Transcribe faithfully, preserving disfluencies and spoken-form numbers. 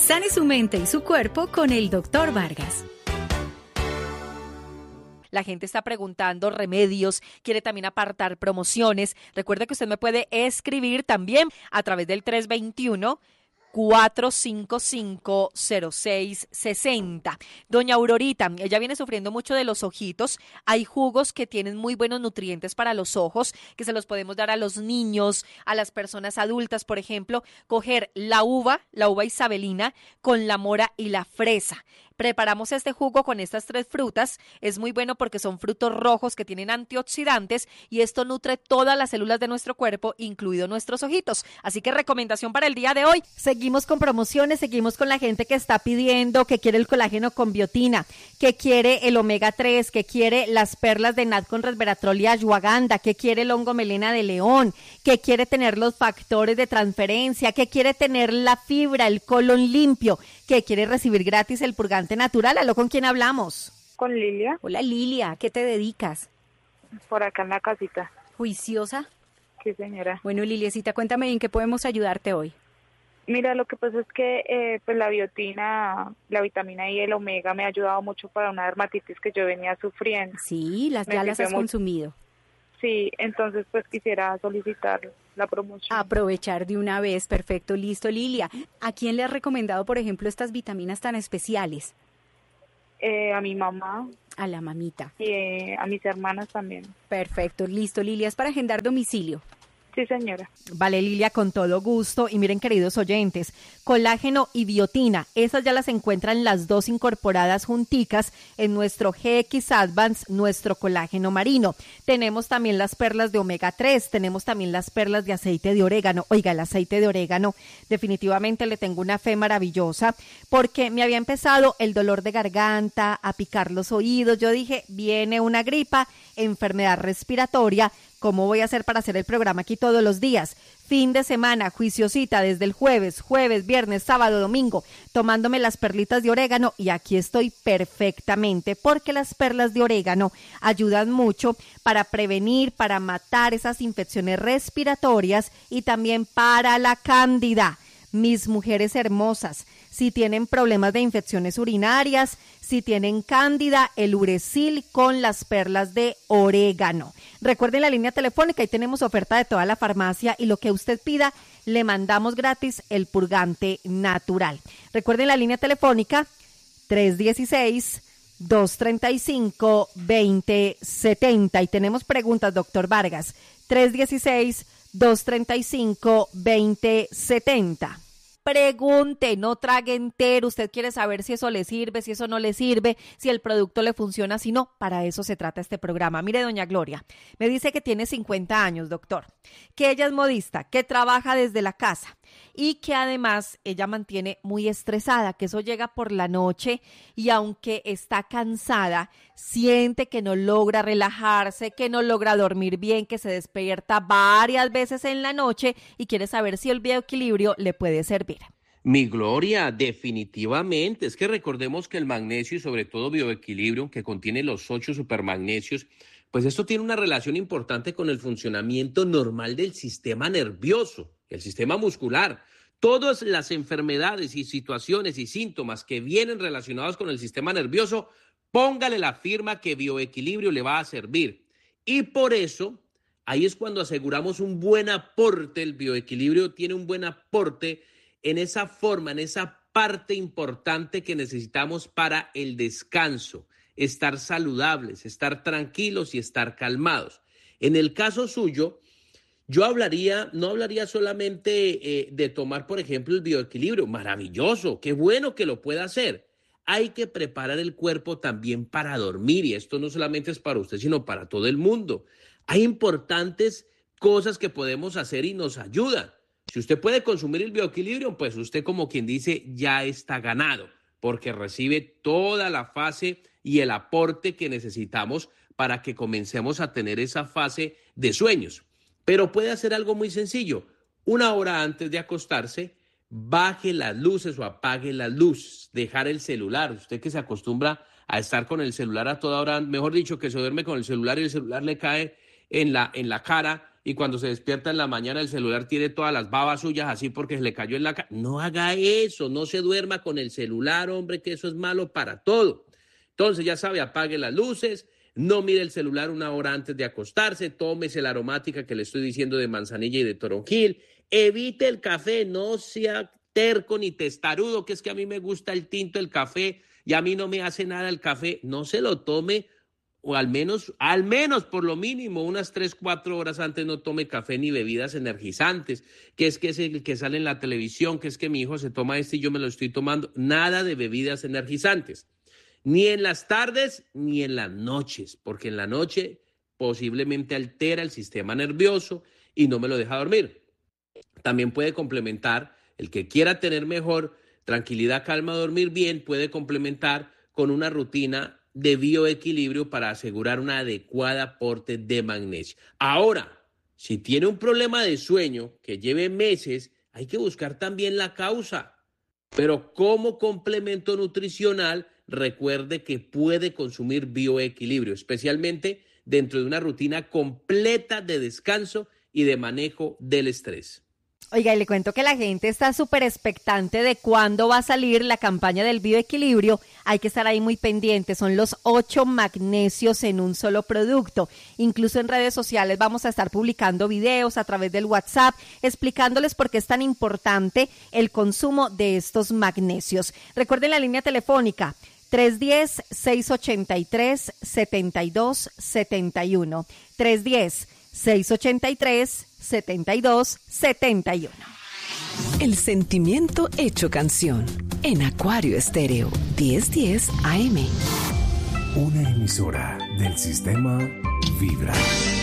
Sane su mente y su cuerpo con el doctor Vargas. La gente está preguntando remedios, quiere también apartar promociones. Recuerde que usted me puede escribir también a través del tres dos uno, cuatro cinco cinco, cero seis seis cero. Doña Aurorita, ella viene sufriendo mucho de los ojitos. Hay jugos que tienen muy buenos nutrientes para los ojos, que se los podemos dar a los niños, a las personas adultas, por ejemplo, coger la uva, la uva isabelina, con la mora y la fresa. Preparamos este jugo con estas tres frutas. Es muy bueno porque son frutos rojos que tienen antioxidantes y esto nutre todas las células de nuestro cuerpo, incluidos nuestros ojitos. Así que recomendación para el día de hoy. Seguimos con promociones, seguimos con la gente que está pidiendo, que quiere el colágeno con biotina, que quiere el omega tres, que quiere las perlas de nat con resveratrol y ashwagandha, que quiere el hongo melena de león, que quiere tener los factores de transferencia, que quiere tener la fibra, el colon limpio, que quiere recibir gratis el purgante natural. ¿Aló, con quién hablamos? Con Lilia. Hola Lilia, ¿qué te dedicas? Por acá en la casita. ¿Juiciosa? Sí, señora. Bueno, Liliecita, cuéntame en qué podemos ayudarte hoy. Mira, lo que pasa es que eh, pues la biotina, la vitamina y el omega me ha ayudado mucho para una dermatitis que yo venía sufriendo. Sí, las, ya las has muy... consumido. Sí, entonces pues quisiera solicitar la promoción. Aprovechar de una vez, perfecto, listo, Lilia. ¿A quién le has recomendado, por ejemplo, estas vitaminas tan especiales? Eh, a mi mamá. A la mamita. Y eh, a mis hermanas también. Perfecto, listo, Lilia, es para agendar domicilio. Sí, señora. Vale, Lilia, con todo gusto. Y miren, queridos oyentes, colágeno y biotina, esas ya las encuentran las dos incorporadas junticas en nuestro G X Advance, nuestro colágeno marino. Tenemos también las perlas de omega tres, tenemos también las perlas de aceite de orégano. Oiga, el aceite de orégano, definitivamente le tengo una fe maravillosa, porque me había empezado el dolor de garganta, a picar los oídos. Yo dije, viene una gripa, enfermedad respiratoria. ¿Cómo voy a hacer para hacer el programa aquí todos los días? Fin de semana, juiciosita desde el jueves, jueves, viernes, sábado, domingo, tomándome las perlitas de orégano y aquí estoy perfectamente porque las perlas de orégano ayudan mucho para prevenir, para matar esas infecciones respiratorias y también para la cándida. Mis mujeres hermosas, si tienen problemas de infecciones urinarias, si tienen cándida, el Uresil con las perlas de orégano. Recuerden la línea telefónica, ahí tenemos oferta de toda la farmacia y lo que usted pida, le mandamos gratis el purgante natural. Recuerden la línea telefónica tres uno seis, dos tres cinco, dos cero siete cero y tenemos preguntas, doctor Vargas, tres uno seis, dos tres cinco, dos cero siete cero. Pregunte, no trague entero. Usted quiere saber si eso le sirve, si eso no le sirve, si el producto le funciona, si no. Para eso se trata este programa. Mire, doña Gloria, me dice que tiene cincuenta años, doctor, que ella es modista, que trabaja desde la casa y que además ella mantiene muy estresada, que eso llega por la noche y aunque está cansada, siente que no logra relajarse, que no logra dormir bien, que se despierta varias veces en la noche y quiere saber si el bioequilibrio le puede servir. Mi Gloria, definitivamente. Es que recordemos que el magnesio y sobre todo bioequilibrio, que contiene los ocho supermagnesios, pues esto tiene una relación importante con el funcionamiento normal del sistema nervioso, el sistema muscular. Todas las enfermedades y situaciones y síntomas que vienen relacionados con el sistema nervioso, póngale la firma que bioequilibrio le va a servir. Y por eso, ahí es cuando aseguramos un buen aporte, el bioequilibrio tiene un buen aporte en esa forma, en esa parte importante que necesitamos para el descanso, estar saludables, estar tranquilos y estar calmados. En el caso suyo, yo hablaría, no hablaría solamente eh, de tomar, por ejemplo, el bioequilibrio. Maravilloso, qué bueno que lo pueda hacer. Hay que preparar el cuerpo también para dormir y esto no solamente es para usted, sino para todo el mundo. Hay importantes cosas que podemos hacer y nos ayudan. Si usted puede consumir el bioequilibrio, pues usted, como quien dice, ya está ganado, porque recibe toda la fase y el aporte que necesitamos para que comencemos a tener esa fase de sueños. Pero puede hacer algo muy sencillo. Una hora antes de acostarse, baje las luces o apague las luces, dejar el celular. Usted que se acostumbra a estar con el celular a toda hora, mejor dicho, que se duerme con el celular y el celular le cae en la, en la cara y cuando se despierta en la mañana el celular tiene todas las babas suyas así porque se le cayó en la cara. No haga eso, no se duerma con el celular, hombre, que eso es malo para todo. Entonces, ya sabe, apague las luces, no mire el celular una hora antes de acostarse, tómese la aromática que le estoy diciendo de manzanilla y de toronjil, evite el café, no sea terco ni testarudo, que es que a mí me gusta el tinto, el café, y a mí no me hace nada el café, no se lo tome, o al menos, al menos por lo mínimo, unas tres, cuatro horas antes no tome café ni bebidas energizantes, que es que es el que sale en la televisión, que es que mi hijo se toma este y yo me lo estoy tomando, nada de bebidas energizantes, ni en las tardes ni en las noches, porque en la noche posiblemente altera el sistema nervioso y no me lo deja dormir. También puede complementar, el que quiera tener mejor tranquilidad, calma, dormir bien, puede complementar con una rutina de bioequilibrio para asegurar un adecuado aporte de magnesio. Ahora, si tiene un problema de sueño que lleve meses, hay que buscar también la causa. Pero como complemento nutricional, recuerde que puede consumir bioequilibrio, especialmente dentro de una rutina completa de descanso y de manejo del estrés. Oiga, y le cuento que la gente está súper expectante de cuándo va a salir la campaña del bioequilibrio. Hay que estar ahí muy pendiente. Son los ocho magnesios en un solo producto. Incluso en redes sociales vamos a estar publicando videos a través del WhatsApp explicándoles por qué es tan importante el consumo de estos magnesios. Recuerden la línea telefónica tres uno cero, seis ocho tres, siete dos siete uno. tres uno cero, seis ocho tres, siete dos siete uno. El sentimiento hecho canción en Acuario Estéreo diez diez A M. Una emisora del sistema Vibra.